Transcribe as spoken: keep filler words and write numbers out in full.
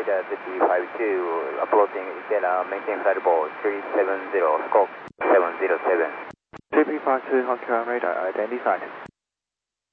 fifty five two, approaching Ikeda, maintain flight level three seven zero, scope seven zero seven. J P five two, Hockey radar identified.